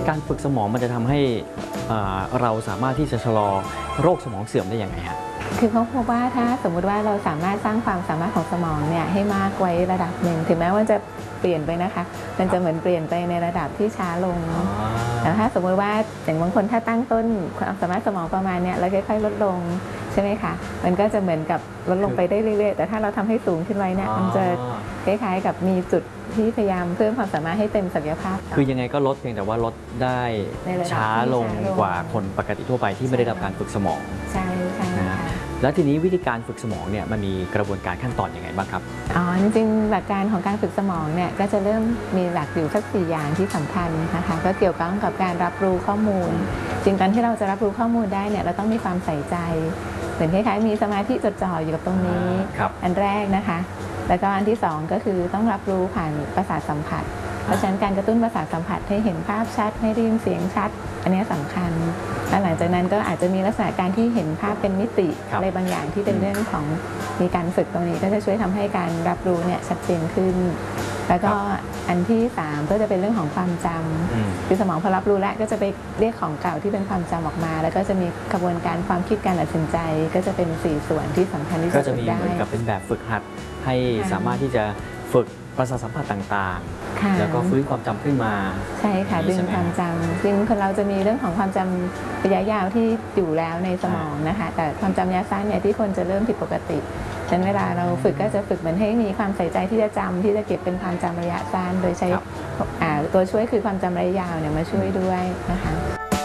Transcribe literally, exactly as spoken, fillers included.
การฝึกสมองมันจะทำให้เราสามารถที่จะชะลอโรคสมองเสื่อมได้อย่างไรฮะคือเขาพบว่าถ้าสมมุติว่าเราสามารถสร้างความสามารถของสมองเนี่ยให้มากไว้ระดับหนึ่งถึงแม้ว่าจะเปลี่ยนไปนะคะมันจะเหมือนเปลี่ยนไปในระดับที่ช้าลงแต่ถ้าสมมติว่าอย่างบางคนถ้าตั้งต้นความสามารถสมองประมาณเนี้ยแล้วค่อยๆลดลงใช่ไหมคะมันก็จะเหมือนกับลดลงไปได้เรื่อยๆแต่ถ้าเราทำให้สูงขึ้นไว้เนี่ยมันจะคล้ายๆกับมีจุดที่พยายามเพิ่มความสามารถให้เต็มศักยภาพคือยังไงก็ลดเพียงแต่ว่าลดได้ช้าลงกว่าคนปกติทั่วไปที่ไม่ได้รับการฝึกสมองใช่ใช่นะแล้วทีนี้วิธีการฝึกสมองเนี่ยมันมีกระบวนการขั้นตอนยังไงบ้างครับอ๋อจริงๆหลักการของการฝึกสมองเนี่ยก็จะเริ่มมีหลักอยู่สักสี่อย่างที่สำคัญนะคะก็เกี่ยวข้องกับการรับรู้ข้อมูลจริงการที่เราจะรับรู้ข้อมูลได้เนี่ยเราต้องมีความใส่ใจเหมือนคล้ายๆมีสมาธิจดจ่ออยู่กับตรงนี้อันแรกนะคะแล้วก็อันที่สองก็คือต้องรับรู้ผ่านประสาทสัมผัสเพราะฉะนั้นการกระตุ้นประสาทสัมผัสให้เห็นภาพชัดให้ได้ยินเสียงชัดอันนี้สำคัญและหลังจากนั้นก็อาจจะมีลักษณะการที่เห็นภาพเป็นมิติอะไรบางอย่างที่เป็นเรื่องของมีการฝึกตรงนี้ก็จะช่วยทำให้การรับรู้เนี่ยชัดเจนขึ้นแล้วก็อันที่สามก็จะเป็นเรื่องของความจำคือสมองพอรับรู้แล้วก็จะไปเรียกของเก่าที่เป็นความจำออกมาแล้วก็จะมีกระบวนการความคิดการตัดสินใจก็จะเป็นสี่ส่วนที่สำคัญที่จะฝึกได้ก็จะมีเหมือนกับเป็นแบบฝึกหัดให้สามารถที่จะฝึกประสาทสัมผัสต่างๆแล้วก็ฟื้นความจำขึ้นมาใช่ค่ะดึงความจำซึ่งคนเราจะมีเรื่องของความจำระยะยาวที่อยู่แล้วในสมองนะคะแต่ความจำระยะสั้นเนี่ยที่คนจะเริ่มผิดปกติฉะนั้นเวลาเราฝึกก็จะฝึกเหมือนให้มีความใส่ใจที่จะจำที่จะเก็บเป็นความจำระยะสั้นโดยใช้ตัวช่วยคือความจำระยะยาวเนี่ยมาช่วยด้วยนะคะ